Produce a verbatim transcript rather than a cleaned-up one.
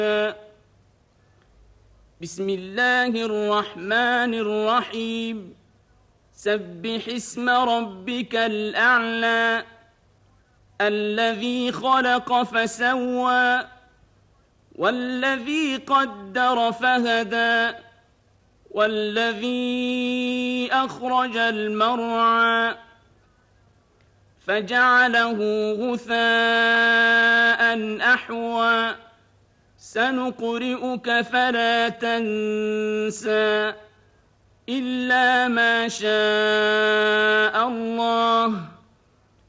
بسم الله الرحمن الرحيم سبح اسم ربك الأعلى الذي خلق فسوى والذي قدر فهدى والذي أخرج المرعى فجعله غثاء أحوى سنقرئك فلا تنسى إلا ما شاء الله